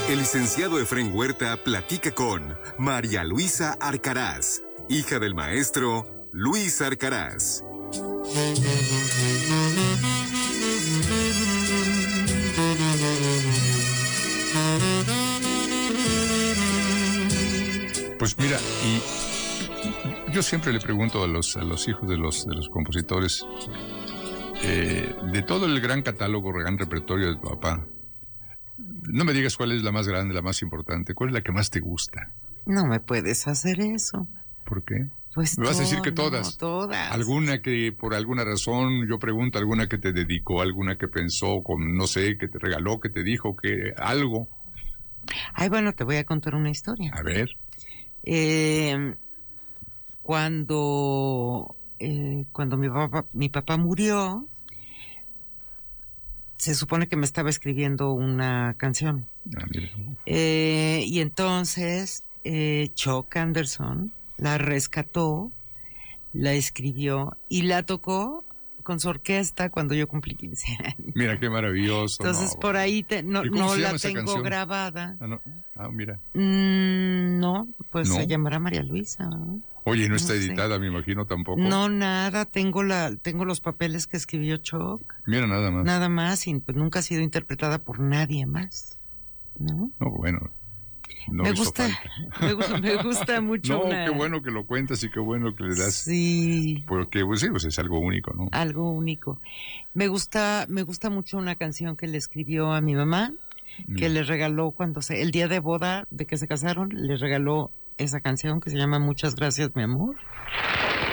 El licenciado Efrén Huerta platica con María Luisa Arcaraz, hija del maestro Luis Arcaraz. Pues mira, y yo siempre le pregunto a los hijos de los compositores, de todo el gran catálogo, gran repertorio de tu papá, no me digas cuál es la más grande, la más importante, cuál es la que más te gusta. No me puedes hacer eso. ¿Por qué? Pues me vas a decir que todas. No, todas. Alguna que por alguna razón, yo pregunto, alguna que te dedicó, alguna que pensó, con no sé, que te regaló, que te dijo, que algo. Ay, bueno, te voy a contar una historia. A ver. Cuando mi papá murió, se supone que me estaba escribiendo una canción. Ah, mira. Y entonces Chuck Anderson la rescató, la escribió y la tocó con su orquesta cuando yo cumplí 15 años. Mira qué maravilloso. Entonces por ahí no la tengo canción? grabada. Mira. No, pues ¿No? se llamará María Luisa, ¿no? Oye, no está sé. editada, me imagino tampoco. No, nada, tengo los papeles que escribió Chuck. Mira, nada más. Nada más, y pues nunca ha sido interpretada por nadie más, ¿no? No, bueno. No me hizo gusta mucho. No, qué bueno que lo cuentas y qué bueno que le das. Sí. Porque, pues es algo único, ¿no? Algo único. Me gusta mucho una canción que le escribió a mi mamá, que le regaló el día de boda de que se casaron, le regaló esa canción que se llama Muchas gracias, mi amor.